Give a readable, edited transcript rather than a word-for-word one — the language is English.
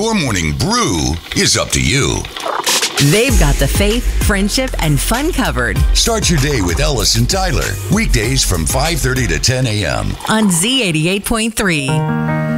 your morning brew is up to you. They've got the faith, friendship, and fun covered Start your day with Ellis and Tyler. Weekdays from 5:30 to 10 a.m. on Z88.3.